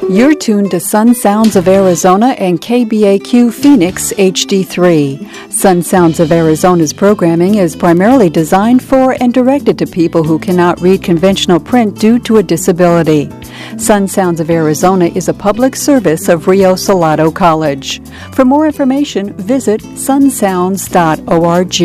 You're tuned to Sun Sounds of Arizona and KBAQ Phoenix HD3. Sun Sounds of Arizona's programming is primarily designed for and directed to people who cannot read conventional print due to a disability. Sun Sounds of Arizona is a public service of Rio Salado College. For more information, visit sunsounds.org.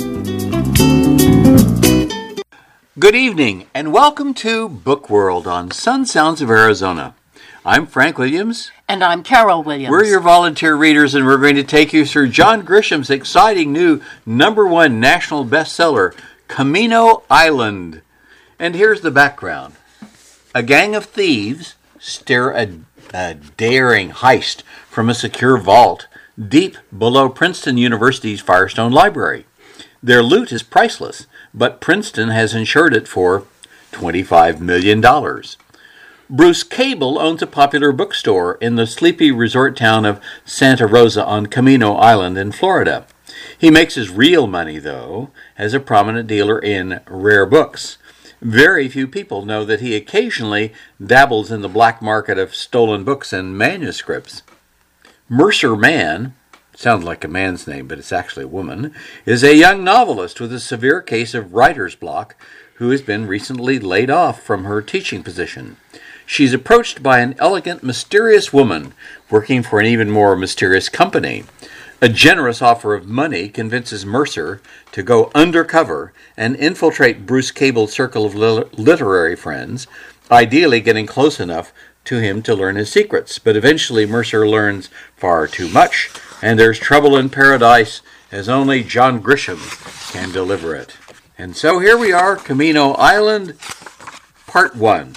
Good evening, and welcome to Book World on Sun Sounds of Arizona. I'm Frank Williams. And I'm Carol Williams. We're your volunteer readers, and we're going to take you through John Grisham's exciting new #1 national bestseller, Camino Island. And here's the background. A gang of thieves steer a daring heist from a secure vault deep below Princeton University's Firestone Library. Their loot is priceless, but Princeton has insured it for $25 million. Bruce Cable owns a popular bookstore in the sleepy resort town of Santa Rosa on Camino Island in Florida. He makes his real money, though, as a prominent dealer in rare books. Very few people know that he occasionally dabbles in the black market of stolen books and manuscripts. Mercer Mann, sounds like a man's name, but it's actually a woman, is a young novelist with a severe case of writer's block who has been recently laid off from her teaching position. She's approached by an elegant, mysterious woman working for an even more mysterious company. A generous offer of money convinces Mercer to go undercover and infiltrate Bruce Cable's circle of literary friends, ideally getting close enough to him to learn his secrets. But eventually Mercer learns far too much, and there's trouble in paradise as only John Grisham can deliver it. And so here we are, Camino Island, Part 1.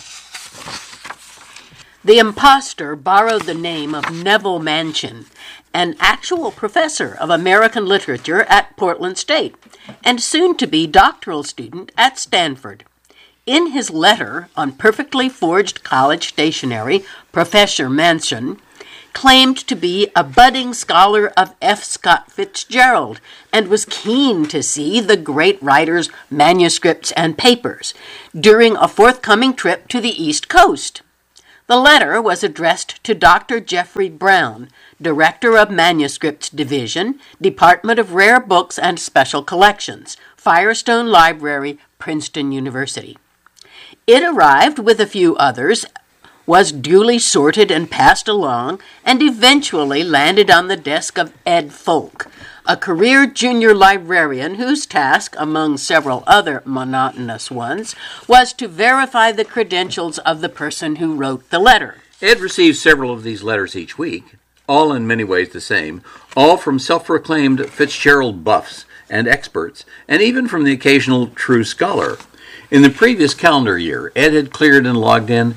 The imposter borrowed the name of Neville Manchin, an actual professor of American literature at Portland State, and soon-to-be doctoral student at Stanford. In his letter on perfectly forged college stationery, Professor Manchin claimed to be a budding scholar of F. Scott Fitzgerald and was keen to see the great writer's manuscripts and papers during a forthcoming trip to the East Coast. The letter was addressed to Dr. Jeffrey Brown, Director of Manuscripts Division, Department of Rare Books and Special Collections, Firestone Library, Princeton University. It arrived with a few others, was duly sorted and passed along, and eventually landed on the desk of Ed Folk, a career junior librarian whose task, among several other monotonous ones, was to verify the credentials of the person who wrote the letter. Ed receives several of these letters each week, all in many ways the same, all from self-proclaimed Fitzgerald buffs and experts, and even from the occasional true scholar. In the previous calendar year, Ed had cleared and logged in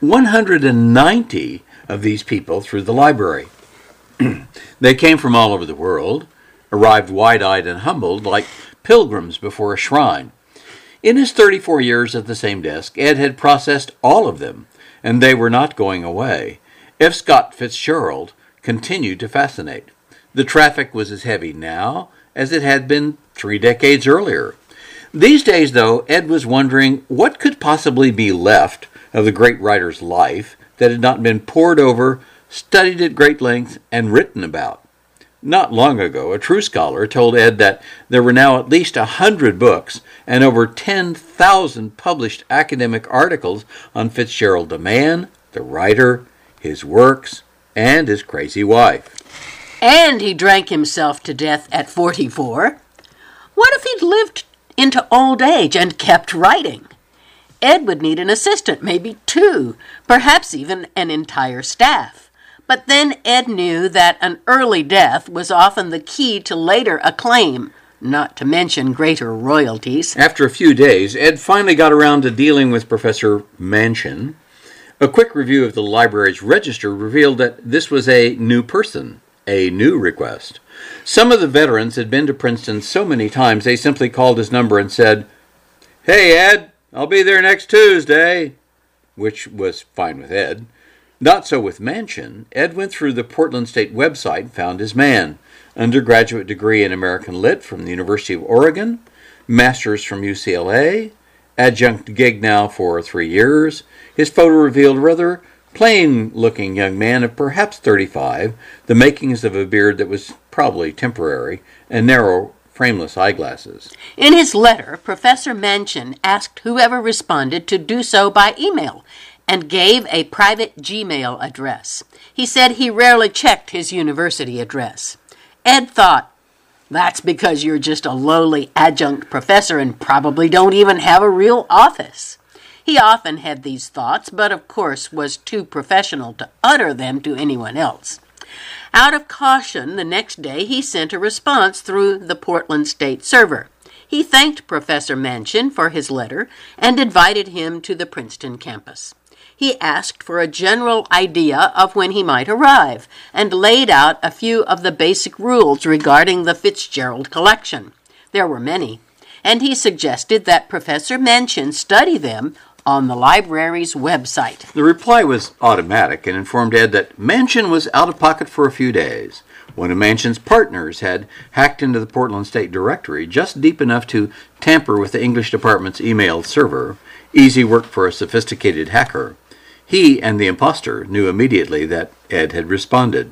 190 of these people through the library. They came from all over the world, arrived wide-eyed and humbled like pilgrims before a shrine. In his 34 years at the same desk, Ed had processed all of them, and they were not going away. F. Scott Fitzgerald continued to fascinate. The traffic was as heavy now as it had been 3 decades earlier. These days, though, Ed was wondering what could possibly be left of the great writer's life that had not been pored over, studied at great length, and written about. Not long ago, a true scholar told Ed that there were now at least 100 books and over 10,000 published academic articles on Fitzgerald the man, the writer, his works, and his crazy wife. And he drank himself to death at 44. What if he'd lived into old age and kept writing? Ed would need an assistant, maybe 2, perhaps even an entire staff. But then Ed knew that an early death was often the key to later acclaim, not to mention greater royalties. After a few days, Ed finally got around to dealing with Professor Manchin. A quick review of the library's register revealed that this was a new person, a new request. Some of the veterans had been to Princeton so many times they simply called his number and said, "Hey, Ed, I'll be there next Tuesday," which was fine with Ed. Not so with Manchin. Ed went through the Portland State website and found his man. Undergraduate degree in American Lit from the University of Oregon, master's from UCLA, adjunct gig now for 3 years. His photo revealed a rather plain-looking young man of perhaps 35, the makings of a beard that was probably temporary, and narrow, frameless eyeglasses. In his letter, Professor Manchin asked whoever responded to do so by email and gave a private Gmail address. He said he rarely checked his university address. Ed thought, that's because you're just a lowly adjunct professor and probably don't even have a real office. He often had these thoughts, but of course was too professional to utter them to anyone else. Out of caution, the next day he sent a response through the Portland State server. He thanked Professor Manchin for his letter and invited him to the Princeton campus. He asked for a general idea of when he might arrive and laid out a few of the basic rules regarding the Fitzgerald collection. There were many, and he suggested that Professor Manchin study them on the library's website. The reply was automatic and informed Ed that Manchin was out of pocket for a few days. One of Manchin's partners had hacked into the Portland State Directory just deep enough to tamper with the English department's email server. Easy work for a sophisticated hacker. He and the imposter knew immediately that Ed had responded.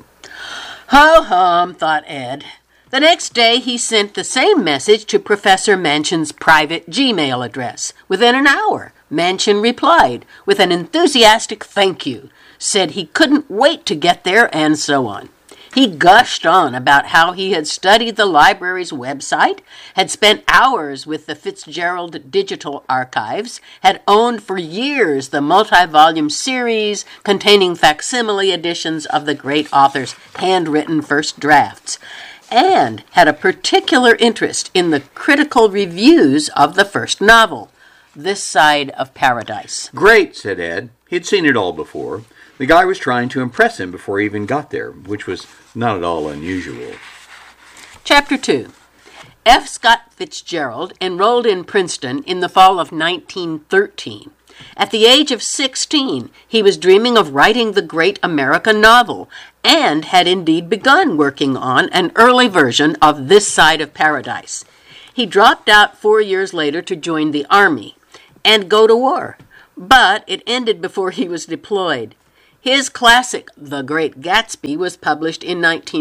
Ho-hum, thought Ed. The next day he sent the same message to Professor Manchin's private Gmail address. Within an hour, Manchin replied with an enthusiastic thank you, said he couldn't wait to get there, and so on. He gushed on about how he had studied the library's website, had spent hours with the Fitzgerald Digital Archives, had owned for years the multi-volume series containing facsimile editions of the great author's handwritten first drafts, and had a particular interest in the critical reviews of the first novel, This Side of Paradise. Great, said Ed. He'd seen it all before. The guy was trying to impress him before he even got there, which was not at all unusual. Chapter 2. F. Scott Fitzgerald enrolled in Princeton in the fall of 1913. At the age of 16, he was dreaming of writing the great American novel and had indeed begun working on an early version of This Side of Paradise. He dropped out 4 years later to join the Army and go to war, but it ended before he was deployed. His classic, The Great Gatsby, was published in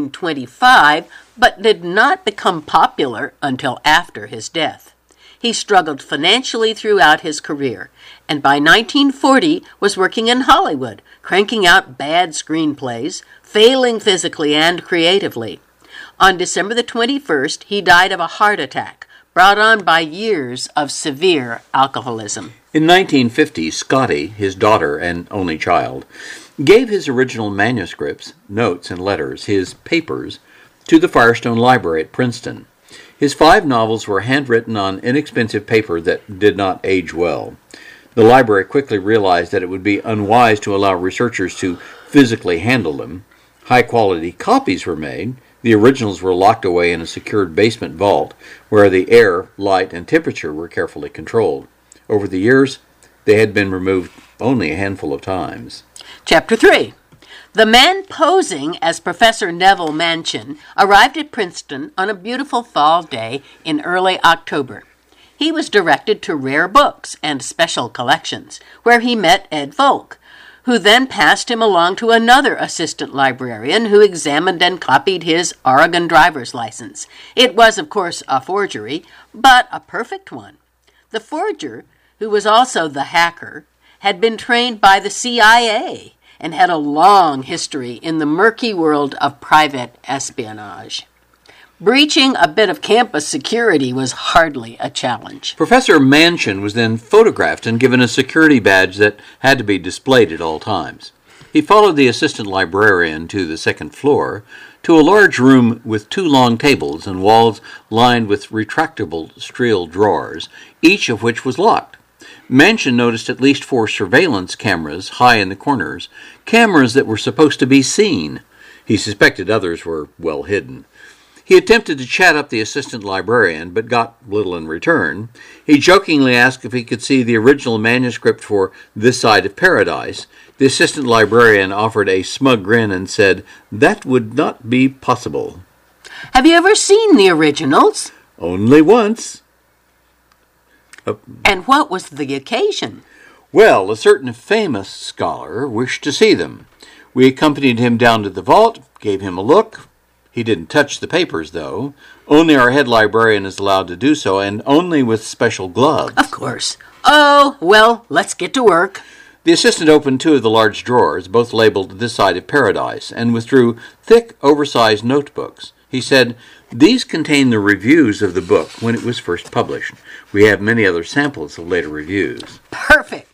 1925, but did not become popular until after his death. He struggled financially throughout his career, and by 1940 was working in Hollywood, cranking out bad screenplays, failing physically and creatively. On December the 21st, he died of a heart attack, brought on by years of severe alcoholism. In 1950, Scotty, his daughter and only child, gave his original manuscripts, notes, and letters, his papers, to the Firestone Library at Princeton. His 5 novels were handwritten on inexpensive paper that did not age well. The library quickly realized that it would be unwise to allow researchers to physically handle them. High-quality copies were made. The originals were locked away in a secured basement vault where the air, light, and temperature were carefully controlled. Over the years, they had been removed only a handful of times. Chapter 3. The man posing as Professor Neville Manchin arrived at Princeton on a beautiful fall day in early October. He was directed to rare books and special collections, where he met Ed Volk, who then passed him along to another assistant librarian who examined and copied his Oregon driver's license. It was, of course, a forgery, but a perfect one. The forger, who was also the hacker, had been trained by the CIA and had a long history in the murky world of private espionage. Breaching a bit of campus security was hardly a challenge. Professor Manchin was then photographed and given a security badge that had to be displayed at all times. He followed the assistant librarian to the second floor, to a large room with 2 long tables and walls lined with retractable steel drawers, each of which was locked. Manchin noticed at least 4 surveillance cameras high in the corners, cameras that were supposed to be seen. He suspected others were well hidden. He attempted to chat up the assistant librarian, but got little in return. He jokingly asked if he could see the original manuscript for This Side of Paradise. The assistant librarian offered a smug grin and said, "That would not be possible." Have you ever seen the originals? Only once. And what was the occasion? Well, a certain famous scholar wished to see them. We accompanied him down to the vault, gave him a look. He didn't touch the papers, though. Only our head librarian is allowed to do so, and only with special gloves. Of course. Oh, well, let's get to work. The assistant opened two of the large drawers, both labeled This Side of Paradise, and withdrew thick, oversized notebooks. He said, "These contain the reviews of the book when it was first published. We have many other samples of later reviews." Perfect.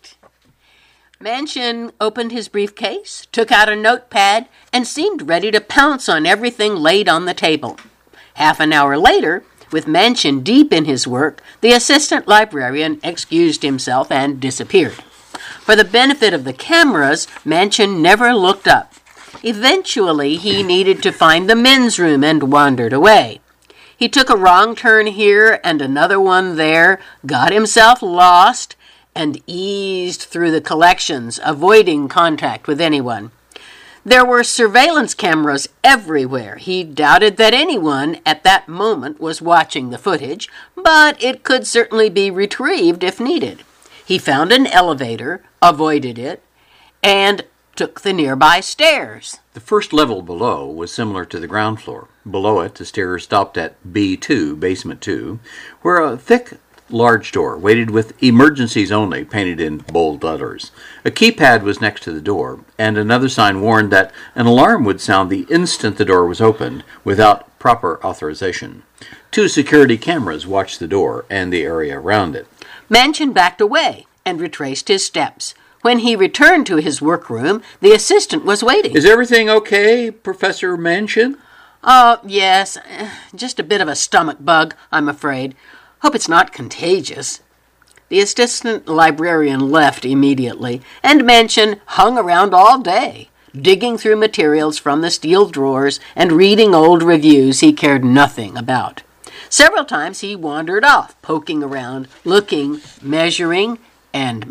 Manchin opened his briefcase, took out a notepad, and seemed ready to pounce on everything laid on the table. Half an hour later, with Manchin deep in his work, the assistant librarian excused himself and disappeared. For the benefit of the cameras, Manchin never looked up. Eventually, he needed to find the men's room and wandered away. He took a wrong turn here and another one there, got himself lost, and eased through the collections, avoiding contact with anyone. There were surveillance cameras everywhere. He doubted that anyone at that moment was watching the footage, but it could certainly be retrieved if needed. He found an elevator, avoided it, and took the nearby stairs. The first level below was similar to the ground floor. Below it, the stairs stopped at B2, basement 2, where a thick, large door waited with "Emergencies Only" painted in bold letters. A keypad was next to the door, and another sign warned that an alarm would sound the instant the door was opened without proper authorization. 2 security cameras watched the door and the area around it. Manchin backed away and retraced his steps. When he returned to his workroom, the assistant was waiting. "Is everything okay, Professor Manchin?" "Oh, yes. Just a bit of a stomach bug, I'm afraid. Hope it's not contagious." The assistant librarian left immediately, and Manchin hung around all day, digging through materials from the steel drawers and reading old reviews he cared nothing about. Several times he wandered off, poking around, looking, measuring, and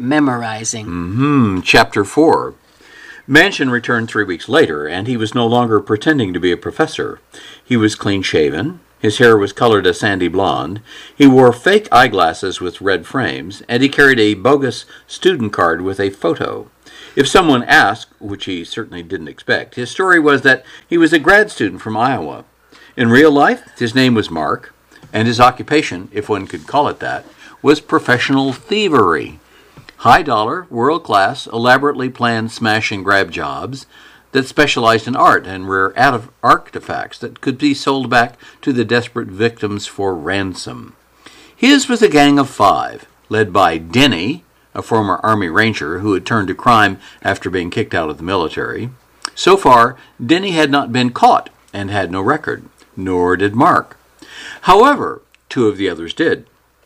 memorizing. Chapter 4. Manchin returned 3 weeks later, and he was no longer pretending to be a professor. He was clean-shaven. His hair was colored a sandy blonde. He wore fake eyeglasses with red frames, and he carried a bogus student card with a photo. If someone asked, which he certainly didn't expect, his story was that he was a grad student from Iowa. In real life, his name was Mark, and his occupation, if one could call it that, was professional thievery. High-dollar, world-class, elaborately planned smash-and-grab jobs that specialized in art and rare artifacts that could be sold back to the desperate victims for ransom. His was a gang of 5, led by Denny, a former Army Ranger who had turned to crime after being kicked out of the military. So far, Denny had not been caught and had no record, nor did Mark. However, 2 of the others did.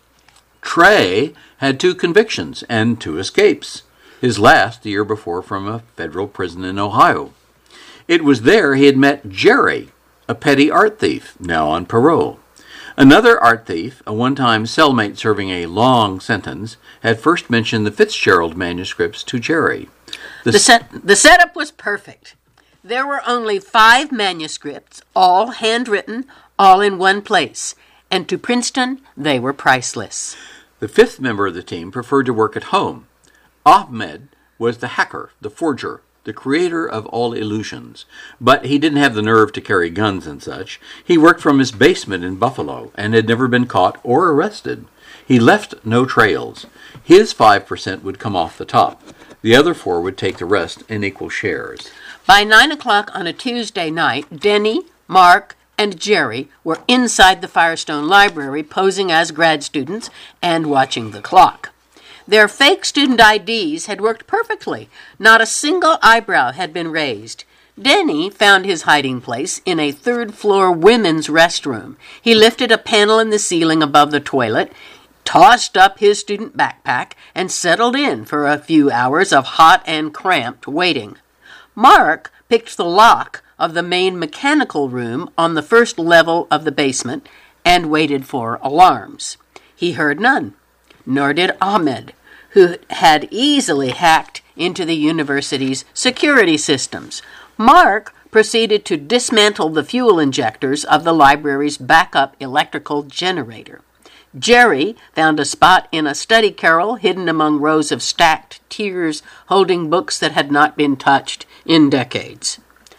Trey had 2 convictions and 2 escapes, his last the year before from a federal prison in Ohio. It was there he had met Jerry, a petty art thief, now on parole. Another art thief, a one-time cellmate serving a long sentence, had first mentioned the Fitzgerald manuscripts to Jerry. The setup was perfect. There were only 5 manuscripts, all handwritten, all in one place, and to Princeton they were priceless. The 5th member of the team preferred to work at home. Ahmed was the hacker, the forger, the creator of all illusions. But he didn't have the nerve to carry guns and such. He worked from his basement in Buffalo and had never been caught or arrested. He left no trails. His 5% would come off the top. The other 4 would take the rest in equal shares. By 9 o'clock on a Tuesday night, Denny, Mark, and Jerry were inside the Firestone Library posing as grad students and watching the clock. Their fake student IDs had worked perfectly. Not a single eyebrow had been raised. Denny found his hiding place in a 3rd-floor women's restroom. He lifted a panel in the ceiling above the toilet, tossed up his student backpack, and settled in for a few hours of hot and cramped waiting. Mark picked the lock of the main mechanical room on the 1st level of the basement and waited for alarms. He heard none, nor did Ahmed, who had easily hacked into the university's security systems. Mark proceeded to dismantle the fuel injectors of the library's backup electrical generator. Jerry found a spot in a study carrel hidden among rows of stacked tiers holding books that had not been touched in decades.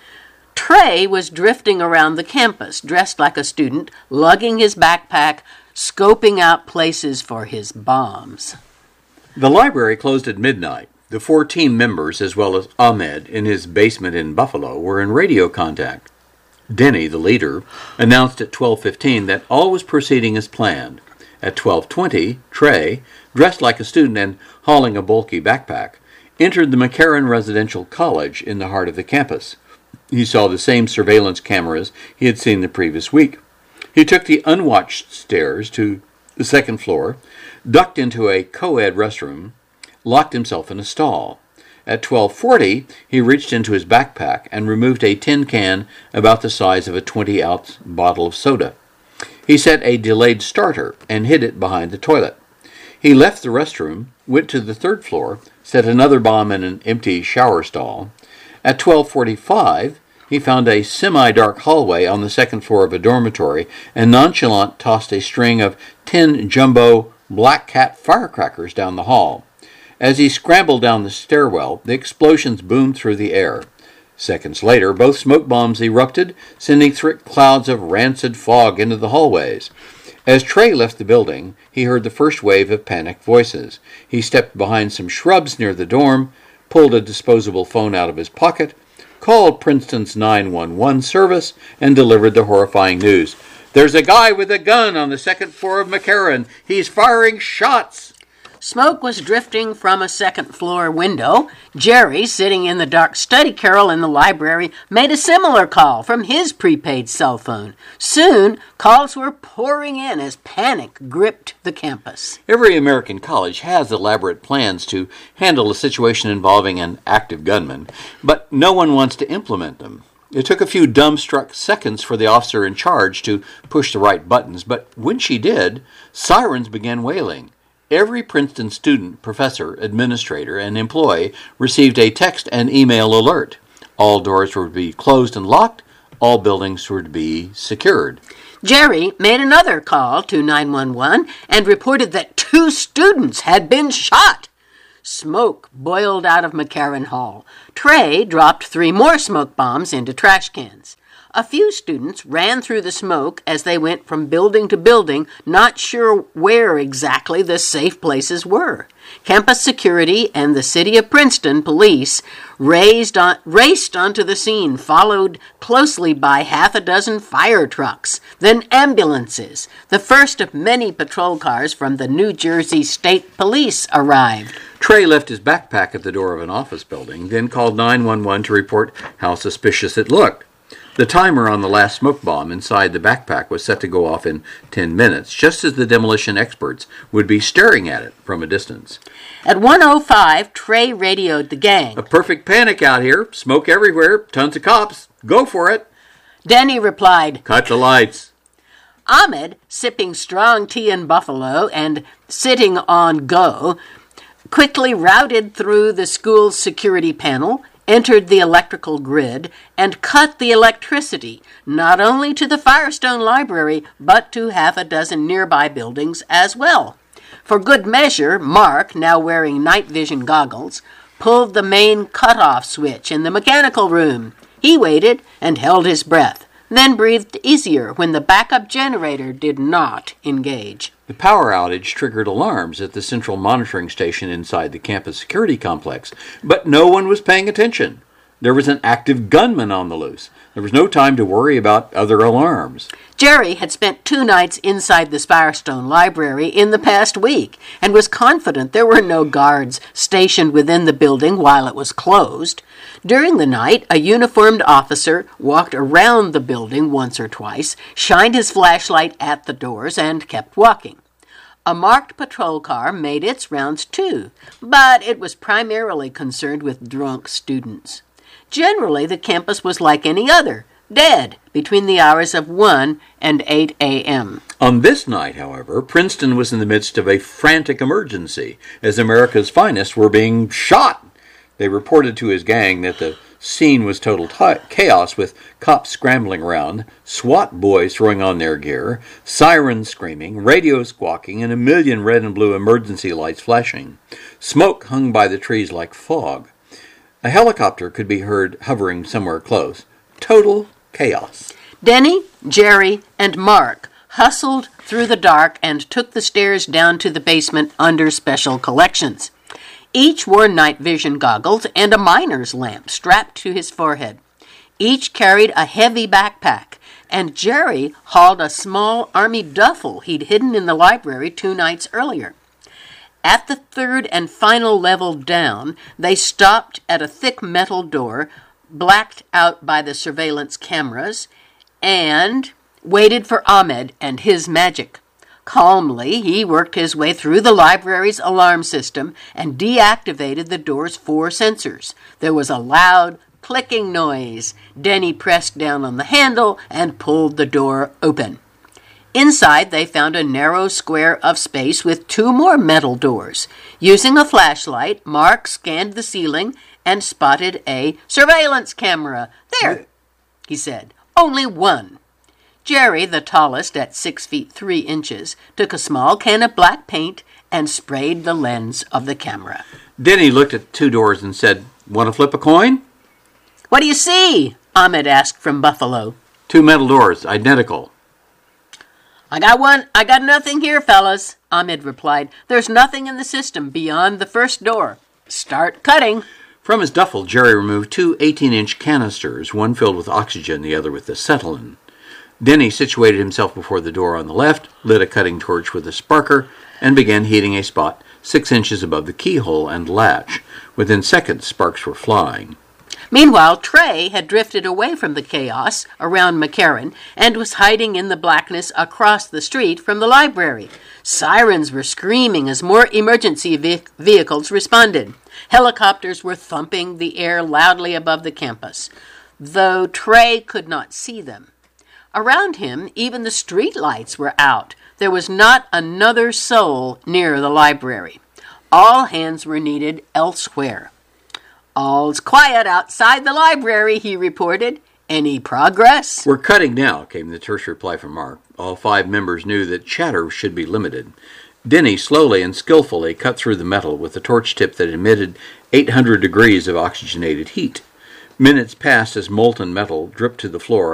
Trey was drifting around the campus, dressed like a student, lugging his backpack, scoping out places for his bombs. The library closed at midnight. The 4 team members, as well as Ahmed in his basement in Buffalo, were in radio contact. Denny, the leader, announced at 12:15 that all was proceeding as planned. At 12:20, Trey, dressed like a student and hauling a bulky backpack, entered the McCarran Residential College in the heart of the campus. He saw the same surveillance cameras he had seen the previous week. He took the unwatched stairs to the second floor, ducked into a co-ed restroom, locked himself in a stall. At 12:40, he reached into his backpack and removed a tin can about the size of a 20-ounce bottle of soda. He set a delayed starter and hid it behind the toilet. He left the restroom, went to the third floor, set another bomb in an empty shower stall. At 12:45, he found a semi-dark hallway on the second floor of a dormitory and nonchalant tossed a string of 10 jumbo Black Cat firecrackers down the hall. As he scrambled down the stairwell, the explosions boomed through the air. Seconds later, both smoke bombs erupted, sending thick clouds of rancid fog into the hallways. As Trey left the building, he heard the first wave of panicked voices. He stepped behind some shrubs near the dorm, pulled a disposable phone out of his pocket, called Princeton's 911 service, and delivered the horrifying news. "There's a guy with a gun on the second floor of McCarran. He's firing shots." Smoke was drifting from a second-floor window. Jerry, sitting in the dark study carrel in the library, made a similar call from his prepaid cell phone. Soon, calls were pouring in as panic gripped the campus. Every American college has elaborate plans to handle a situation involving an active gunman, but no one wants to implement them. It took a few dumbstruck seconds for the officer in charge to push the right buttons, but when she did, sirens began wailing. Every Princeton student, professor, administrator, and employee received a text and email alert. All doors were to be closed and locked. All buildings were to be secured. Jerry made another call to 911 and reported that 2 students had been shot. Smoke boiled out of McCarran Hall. Trey dropped 3 more smoke bombs into trash cans. A few students ran through the smoke as they went from building to building, not sure where exactly the safe places were. Campus security and the City of Princeton police raced onto the scene, followed closely by half a dozen fire trucks, then ambulances. The first of many patrol cars from the New Jersey State Police arrived. Trey left his backpack at the door of an office building, then called 911 to report how suspicious it looked. The timer on the last smoke bomb inside the backpack was set to go off in 10 minutes, just as the demolition experts would be staring at it from a distance. At 1:05, Trey radioed the gang. "A perfect panic out here. Smoke everywhere. Tons of cops. Go for it." Denny replied, "Cut the lights." Ahmed, sipping strong tea in Buffalo and sitting on go, quickly routed through the school's security panel, entered the electrical grid, and cut the electricity, not only to the Firestone Library, but to half a dozen nearby buildings as well. For good measure, Mark, now wearing night vision goggles, pulled the main cutoff switch in the mechanical room. He waited and held his breath, then breathed easier when the backup generator did not engage. The power outage triggered alarms at the central monitoring station inside the campus security complex, but no one was paying attention. There was an active gunman on the loose. There was no time to worry about other alarms. Jerry had spent 2 nights inside the Firestone Library in the past week and was confident there were no guards stationed within the building while it was closed. During the night, a uniformed officer walked around the building once or twice, shined his flashlight at the doors, and kept walking. A marked patrol car made its rounds too, but it was primarily concerned with drunk students. Generally, the campus was like any other, dead between the hours of 1 and 8 a.m. On this night, however, Princeton was in the midst of a frantic emergency as America's finest were being shot. They reported to his gang that the Scene was total chaos with cops scrambling around, SWAT boys throwing on their gear, sirens screaming, radios squawking, and a million red and blue emergency lights flashing. Smoke hung by the trees like fog. A helicopter could be heard hovering somewhere close. Total chaos. Denny, Jerry, and Mark hustled through the dark and took the stairs down to the basement under special collections. Each wore night vision goggles and a miner's lamp strapped to his forehead. Each carried a heavy backpack, and Jerry hauled a small army duffel he'd hidden in the library 2 nights earlier. At the third and final level down, they stopped at a thick metal door, blacked out by the surveillance cameras, and waited for Ahmed and his magic. Calmly, he worked his way through the library's alarm system and deactivated the door's 4 sensors. There was a loud clicking noise. Denny pressed down on the handle and pulled the door open. Inside, they found a narrow square of space with 2 more metal doors. Using a flashlight, Mark scanned the ceiling and spotted a surveillance camera. "There," he said. "Only one." Jerry, the tallest at 6 feet 3 inches, took a small can of black paint and sprayed the lens of the camera. Denny looked at 2 doors and said, "Want to flip a coin?" "What do you see?" Ahmed asked from Buffalo. 2 metal doors, identical. I got nothing here, fellas," Ahmed replied. "There's nothing in the system beyond the first door. Start cutting." From his duffel, Jerry removed 2 18-inch canisters, one filled with oxygen, the other with acetylene. Denny situated himself before the door on the left, lit a cutting torch with a sparker, and began heating a spot 6 inches above the keyhole and latch. Within seconds, sparks were flying. Meanwhile, Trey had drifted away from the chaos around McCarran and was hiding in the blackness across the street from the library. Sirens were screaming as more emergency vehicles responded. Helicopters were thumping the air loudly above the campus, though Trey could not see them. Around him, even the street lights were out. There was not another soul near the library. All hands were needed elsewhere. "All's quiet outside the library," he reported. "Any progress?" "We're cutting now," came the terse reply from Mark. All 5 members knew that chatter should be limited. Denny slowly and skillfully cut through the metal with a torch tip that emitted 800 degrees of oxygenated heat. Minutes passed as molten metal dripped to the floor